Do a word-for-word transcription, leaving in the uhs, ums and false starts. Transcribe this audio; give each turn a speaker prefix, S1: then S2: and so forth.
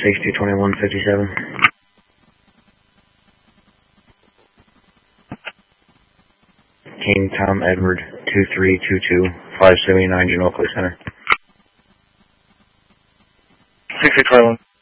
S1: sixty twenty-one fifty-seven. King Tom Edward two three two two five seventy-nine Genoa Clay Center.
S2: sixty twenty-one.